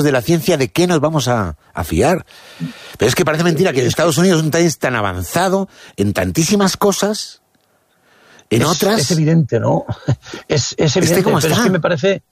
de la ciencia, ¿de qué nos vamos a fiar? Pero es que parece mentira que Estados Unidos es un país tan avanzado en tantísimas cosas, en otras... Es evidente, ¿no? Es evidente, pero es que me parece...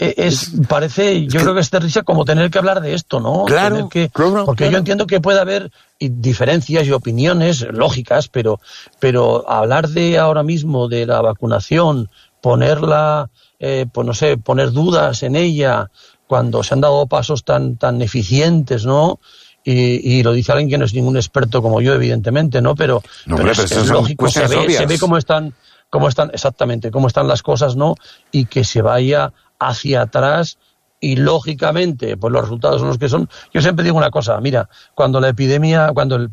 yo creo que es de risa como tener que hablar de esto, ¿no? Claro, porque yo entiendo que puede haber diferencias y opiniones lógicas, pero hablar de ahora mismo de la vacunación, ponerla, pues no sé, poner dudas en ella, cuando se han dado pasos tan eficientes, ¿no? Y lo dice alguien que no es ningún experto como yo, evidentemente, ¿no? Pero es lógico, se ve cómo están exactamente, cómo están las cosas, ¿no? Y que se vaya hacia atrás y lógicamente, pues los resultados son los que son. Yo siempre digo una cosa, mira, cuando la pandemia, cuando el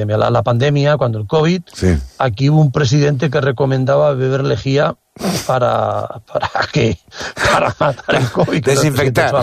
COVID, sí, aquí hubo un presidente que recomendaba beber lejía para matar el COVID. Desinfectar.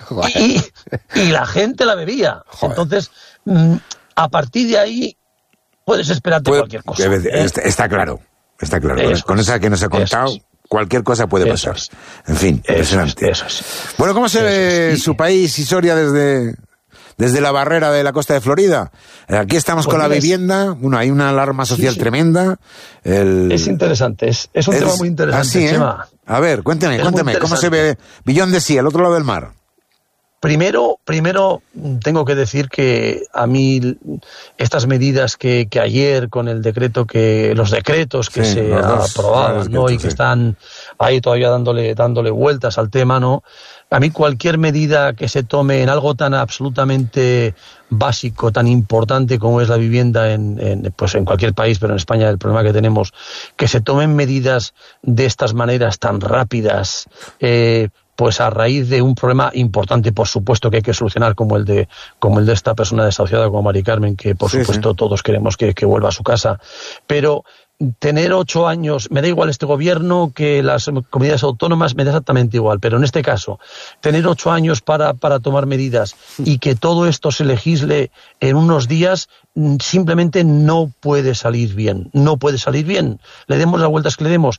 Y la gente la bebía. Joder. Entonces, a partir de ahí, puedes esperarte cualquier cosa. Está claro. Con esa que nos ha contado, cualquier cosa puede pasar. En fin, impresionante. Bueno, ¿cómo se ve su país y Soria desde la barrera de la costa de Florida? Aquí estamos con la vivienda. Bueno, hay una alarma social tremenda. Es interesante, es un tema muy interesante. Así, Chema. A ver, cuéntame, ¿cómo se ve Beyond the Sea, al otro lado del mar? Primero tengo que decir que a mí estas medidas que ayer con el decreto los decretos que se aprobaban, ¿no? Y que están ahí todavía dándole vueltas al tema, ¿no? A mí cualquier medida que se tome en algo tan absolutamente básico, tan importante como es la vivienda en cualquier país, pero en España el problema que tenemos, que se tomen medidas de estas maneras tan rápidas, pues a raíz de un problema importante, por supuesto, que hay que solucionar, como el de esta persona desahuciada como Mari Carmen, que por supuesto todos queremos que vuelva a su casa. Pero tener 8 años, me da igual este gobierno que las comunidades autónomas, me da exactamente igual, pero en este caso, tener 8 años para tomar medidas y que todo esto se legisle en unos días, simplemente no puede salir bien. Le demos las vueltas que le demos.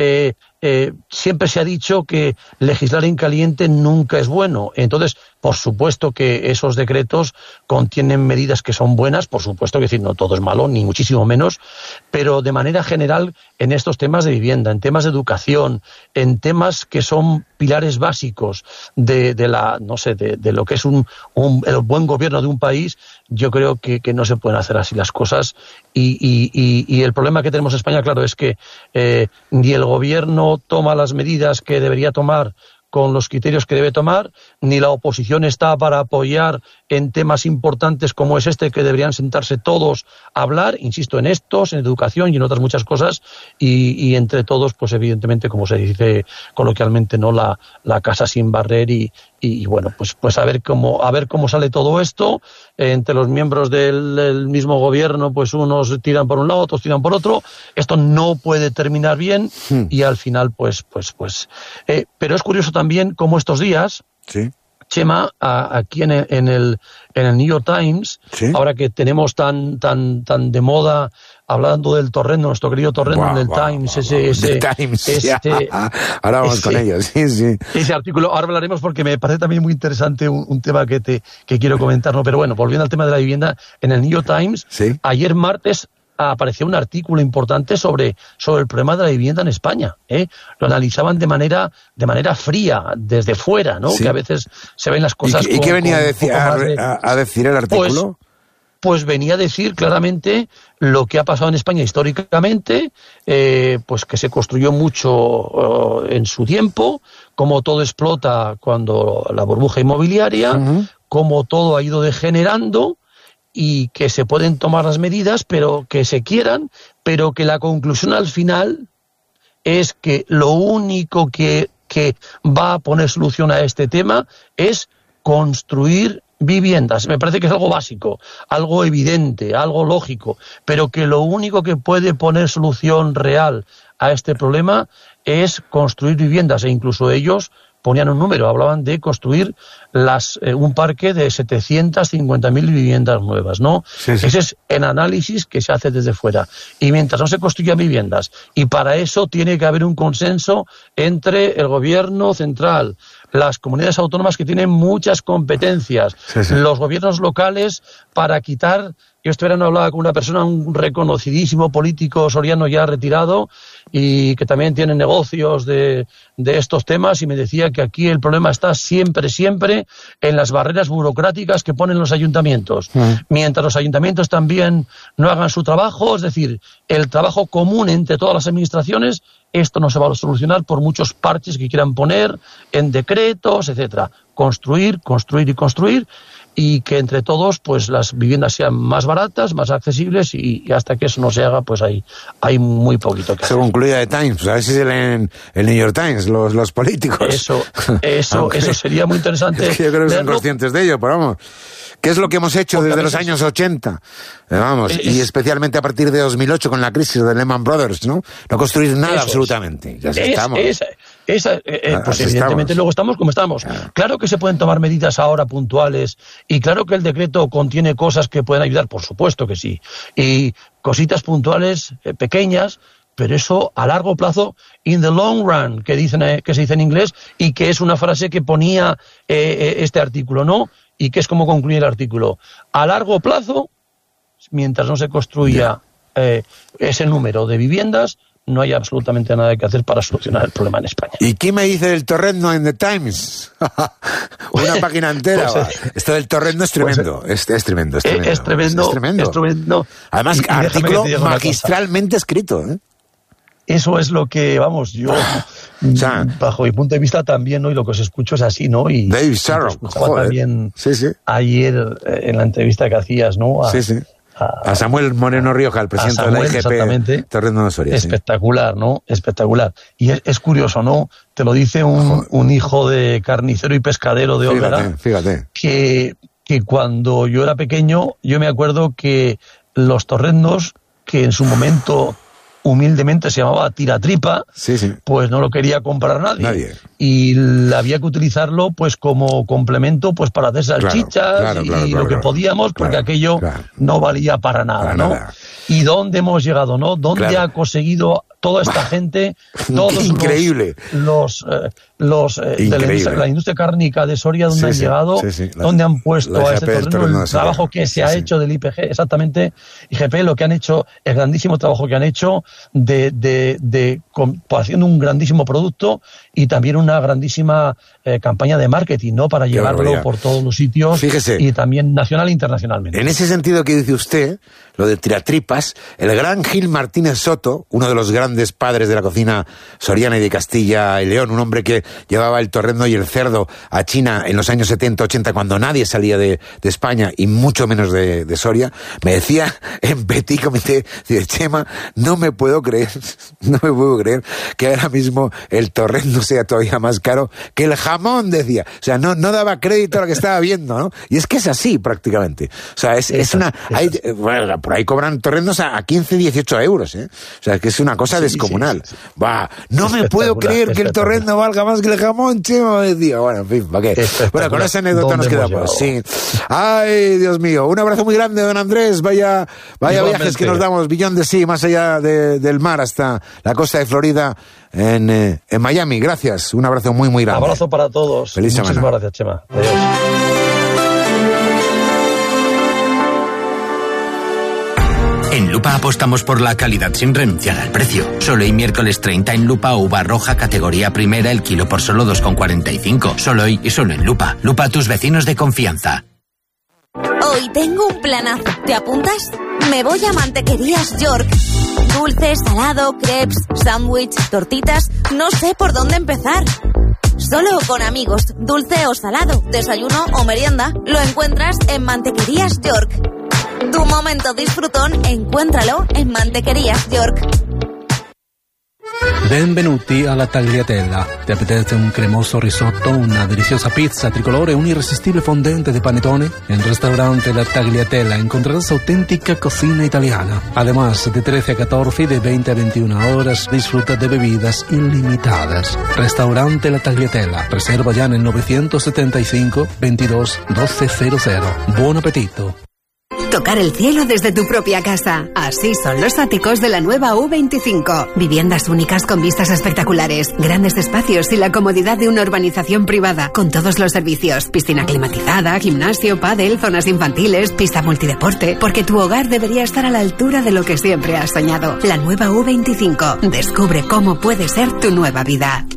Siempre se ha dicho que legislar en caliente nunca es bueno. Entonces, por supuesto que esos decretos contienen medidas que son buenas, por supuesto que decir, no todo es malo, ni muchísimo menos, pero de manera general en estos temas de vivienda, en temas de educación, en temas que son pilares básicos de lo que es el buen gobierno de un país, yo creo que no se pueden hacer así las cosas y el problema que tenemos en España, claro, es que ni el gobierno toma las medidas que debería tomar con los criterios que debe tomar, ni la oposición está para apoyar en temas importantes como es este, que deberían sentarse todos a hablar, insisto, en estos, en educación y en otras muchas cosas, y entre todos, pues evidentemente, como se dice coloquialmente, no la casa sin barrer y bueno, pues a ver cómo sale todo esto. Entre los miembros del mismo gobierno, pues unos tiran por un lado, otros tiran por otro. Esto no puede terminar bien y al final, pues. Pero es curioso también cómo estos días, Chema, aquí en el New York Times, ahora que tenemos tan de moda, hablando del Torrendo, nuestro querido Torrendo en el Times, ahora vamos con ellos, sí. Ese artículo, ahora hablaremos porque me parece también muy interesante un tema que quiero comentar, ¿no? Pero bueno, volviendo al tema de la vivienda, en el New York Times, ayer martes apareció un artículo importante sobre el problema de la vivienda en España, ¿eh? Lo analizaban de manera fría, desde fuera, ¿no? Que a veces se ven las cosas. ¿Y qué venía a decir el artículo? Pues venía a decir claramente lo que ha pasado en España históricamente, pues que se construyó mucho en su tiempo, cómo todo explota cuando la burbuja inmobiliaria, cómo todo ha ido degenerando, y que se pueden tomar las medidas, pero que se quieran, pero que la conclusión al final es que lo único que va a poner solución a este tema es construir viviendas. Me parece que es algo básico, algo evidente, algo lógico, pero que lo único que puede poner solución real a este problema es construir viviendas, e incluso ellos ponían un número, hablaban de construir un parque de 750.000 viviendas nuevas, ¿no? Ese es el análisis que se hace desde fuera. Y mientras no se construyan viviendas, y para eso tiene que haber un consenso entre el gobierno central, las comunidades autónomas que tienen muchas competencias, los gobiernos locales para quitar. Yo este verano hablaba con una persona, un reconocidísimo político soriano ya retirado y que también tiene negocios de estos temas, y me decía que aquí el problema está siempre en las barreras burocráticas que ponen los ayuntamientos. Mientras los ayuntamientos también no hagan su trabajo, es decir, el trabajo común entre todas las administraciones, esto no se va a solucionar por muchos parches que quieran poner en decretos, etcétera. Construir, y que entre todos pues las viviendas sean más baratas, más accesibles, y hasta que eso no se haga pues hay muy poquito que hacer. Eso concluye The Times, pues a ver si se leen el New York Times los políticos. Eso sería muy interesante. Es que yo creo que son conscientes de ello, pero vamos, ¿qué es lo que hemos hecho desde los años 80? Y especialmente a partir de 2008 con la crisis de Lehman Brothers, ¿no? No construir nada absolutamente. Ya estamos. Pues evidentemente luego estamos como estamos. Claro que se pueden tomar medidas ahora puntuales, y claro que el decreto contiene cosas que pueden ayudar, por supuesto que sí, y cositas puntuales, pequeñas, pero eso a largo plazo, in the long run, que se dice en inglés, y que es una frase que ponía este artículo, ¿no? Y que es como concluye el artículo. A largo plazo, mientras no se construya ese número de viviendas, no hay absolutamente nada que hacer para solucionar el problema en España. ¿Y qué me dice del torrendo en The Times? Una página entera. Esto del torrendo es tremendo. Es tremendo. Es tremendo. Además, artículo magistralmente escrito. Eso es lo que, vamos, yo, o sea, bajo mi punto de vista también, ¿no? Y lo que os escucho es así, ¿no? Y Dave Sarrow, también ayer en la entrevista que hacías, ¿no? A Samuel Moreno Rioja, el presidente de la IGP Torrendo de Soria. Espectacular, ¿no? Espectacular. Y es curioso, ¿no? Te lo dice un hijo de carnicero y pescadero de Olvera. Fíjate. Que cuando yo era pequeño, yo me acuerdo que los torrendos, que en su momento humildemente se llamaba tiratripa, pues no lo quería comprar nadie. Y había que utilizarlo pues como complemento pues para hacer salchichas y lo que podíamos, porque aquello no valía para nada, ¿no? ¿Y dónde hemos llegado, no? ¿Dónde ha conseguido toda esta gente, todos increíble. los de la industria cárnica de Soria, donde han llegado, donde han puesto a este torrendo el trabajo que se ha hecho del IPG, exactamente, IGP, lo que han hecho, el grandísimo trabajo que han hecho haciendo un grandísimo producto y también una grandísima campaña de marketing, ¿no? Para llevarlo por todos los sitios. Fíjese, y también nacional e internacionalmente. En ese sentido que dice usted, lo de tiratripas, el gran Gil Martínez Soto, uno de los grandes padres de la cocina soriana y de Castilla y León, un hombre que llevaba el torrendo y el cerdo a China en los años 70-80, cuando nadie salía de España y mucho menos de Soria, me decía en Petit Comité, dice, Chema, no me puedo creer que ahora mismo el torrendo sea todavía más caro que el jamón, decía. O sea, no daba crédito a lo que estaba viendo, ¿no? Y es que es así prácticamente. O sea, bueno, por ahí cobran torrendos a 15, 18 euros, ¿eh? O sea, que es una cosa descomunal. No me puedo creer que el torrendo valga más que el jamón, Chema, decía. Bueno, en fin, ¿para qué? Bueno, con esa anécdota nos quedamos. Sí. Ay, Dios mío. Un abrazo muy grande, don Andrés. Vaya viajes que nos damos, billón de sí, más allá del mar hasta la costa de Florida en Miami. Gracias. Un abrazo muy, muy grande. Un abrazo para todos. Feliz semana. Muchísimas gracias, Chema. Adiós. En Lupa apostamos por la calidad sin renunciar al precio. Solo hoy miércoles 30 en Lupa, uva roja categoría primera, el kilo por solo 2,45. Solo hoy y solo en Lupa. Lupa, tus vecinos de confianza. Hoy tengo un planazo. ¿Te apuntas? Me voy a Mantequerías York. Dulce, salado, crepes, sándwich, tortitas... No sé por dónde empezar. Solo con amigos, dulce o salado, desayuno o merienda, lo encuentras en Mantequerías York. Tu momento disfrutón, encuéntralo en Mantequerías York. Benvenuti alla Tagliatella. ¿Te apetece un cremoso risotto, una deliciosa pizza tricolore, un irresistible fondente de panettone? En el restaurante La Tagliatella encontrarás auténtica cocina italiana. Además, de 13 a 14 y de 20 a 21 horas, disfruta de bebidas ilimitadas. Restaurante La Tagliatella. Reserva ya en el 975 22 1200. Buon appetito. Tocar el cielo desde tu propia casa. Así son los áticos de la nueva U25. Viviendas únicas con vistas espectaculares, grandes espacios y la comodidad de una urbanización privada, con todos los servicios. Piscina climatizada, gimnasio, pádel, zonas infantiles, pista multideporte, porque tu hogar debería estar a la altura de lo que siempre has soñado. La nueva U25. Descubre cómo puede ser tu nueva vida.